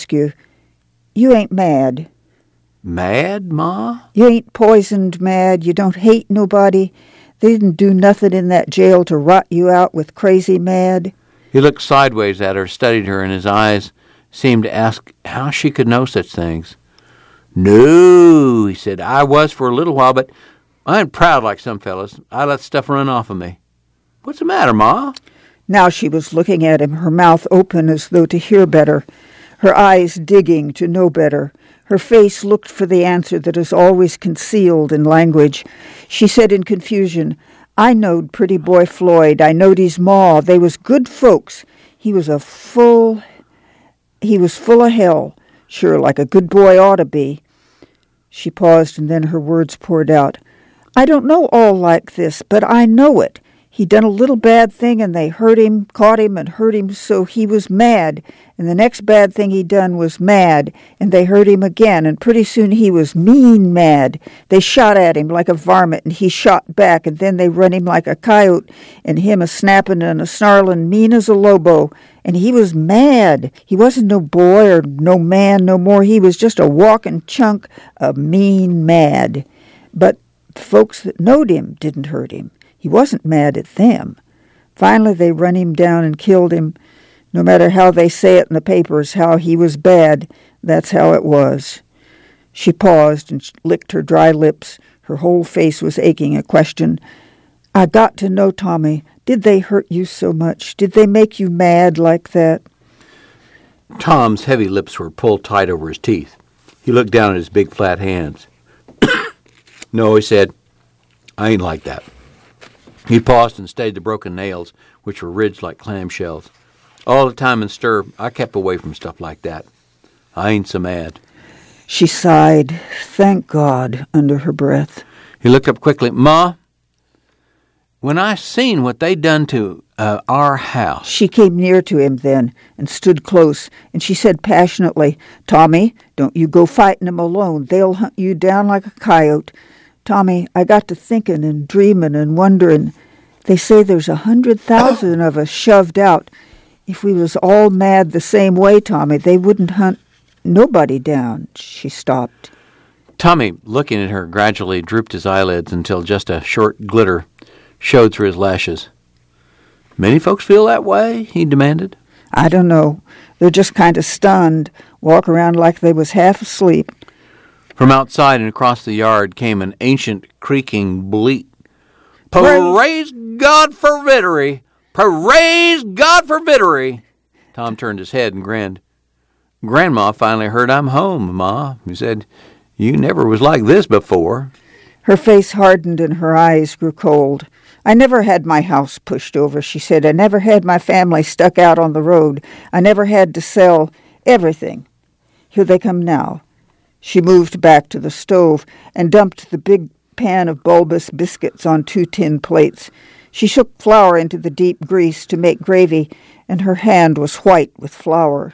ask you, you ain't mad. Mad, Ma? You ain't poisoned mad. You don't hate nobody. They didn't do nothing in that jail to rot you out with crazy mad. He looked sideways at her, studied her, and his eyes seemed to ask how she could know such things. No, he said, I was for a little while, but I ain't proud like some fellas. I let stuff run off of me. What's the matter, Ma? Now she was looking at him, her mouth open as though to hear better, her eyes digging to know better. Her face looked for the answer that is always concealed in language. She said in confusion, I knowed pretty boy Floyd. I knowed his ma. They was good folks. He was full of hell. Sure, like a good boy ought to be. She paused, and then her words poured out. I don't know all like this, but I know it. He done a little bad thing, and they hurt him, caught him, and hurt him, so he was mad. And the next bad thing he done was mad, and they hurt him again, and pretty soon he was mean mad. They shot at him like a varmint, and he shot back, and then they run him like a coyote, and him a-snapping and a-snarling mean as a lobo. And he was mad. He wasn't no boy or no man no more. He was just a walking chunk of mean mad. But folks that knowed him didn't hurt him. He wasn't mad at them. Finally, they run him down and killed him. No matter how they say it in the papers, how he was bad, that's how it was. She paused and licked her dry lips. Her whole face was aching a question. I got to know, Tommy, did they hurt you so much? Did they make you mad like that? Tom's heavy lips were pulled tight over his teeth. He looked down at his big flat hands. No, he said, I ain't like that. He paused and studied the broken nails, which were ridged like clamshells. All the time in stir, I kept away from stuff like that. I ain't so mad. She sighed, thank God, under her breath. He looked up quickly. Ma, when I seen what they done to our house... She came near to him then and stood close, and she said passionately, Tommy, don't you go fighting 'em alone. They'll hunt you down like a coyote. Tommy, I got to thinking and dreaming and wondering. They say there's 100,000 of us shoved out. If we was all mad the same way, Tommy, they wouldn't hunt nobody down. She stopped. Tommy, looking at her, gradually drooped his eyelids until just a short glitter showed through his lashes. Many folks feel that way? He demanded. I don't know. They're just kind of stunned, walk around like they was half asleep. From outside and across the yard came an ancient, creaking bleat. Praise God for victory! Praise God for victory! Tom turned his head and grinned. Grandma finally heard I'm home, Ma. He said, you never was like this before. Her face hardened and her eyes grew cold. I never had my house pushed over, she said. I never had my family stuck out on the road. I never had to sell everything. Here they come now. She moved back to the stove and dumped the big pan of bulbous biscuits on 2 tin plates. She shook flour into the deep grease to make gravy, and her hand was white with flour.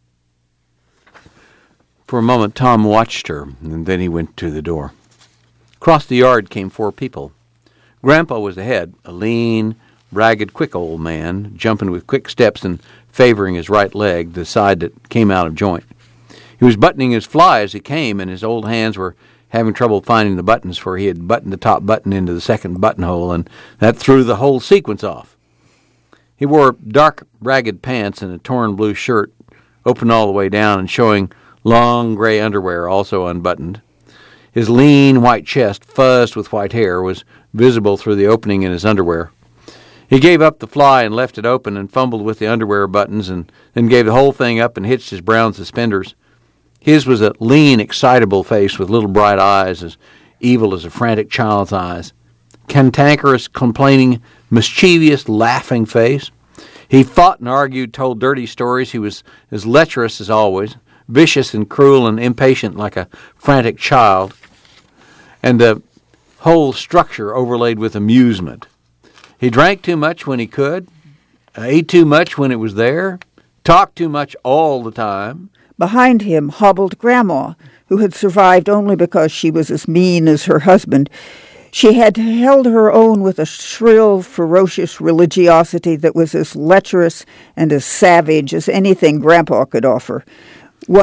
For a moment, Tom watched her, and then he went to the door. Across the yard came 4 people. Grandpa was the head, a lean, ragged, quick old man, jumping with quick steps and favoring his right leg, the side that came out of joint. He was buttoning his fly as he came, and his old hands were having trouble finding the buttons, for he had buttoned the top button into the second buttonhole, and that threw the whole sequence off. He wore dark, ragged pants and a torn blue shirt, open all the way down and showing long gray underwear, also unbuttoned. His lean white chest, fuzzed with white hair, was visible through the opening in his underwear. He gave up the fly and left it open and fumbled with the underwear buttons and then gave the whole thing up and hitched his brown suspenders. His was a lean, excitable face with little bright eyes as evil as a frantic child's eyes. Cantankerous, complaining, mischievous, laughing face. He fought and argued, told dirty stories. He was as lecherous as always, vicious and cruel and impatient like a frantic child. And the whole structure overlaid with amusement. He drank too much when he could, ate too much when it was there, talked too much all the time. Behind him hobbled Grandma, who had survived only because she was as mean as her husband. She had held her own with a shrill, ferocious religiosity that was as lecherous and as savage as anything Grandpa could offer.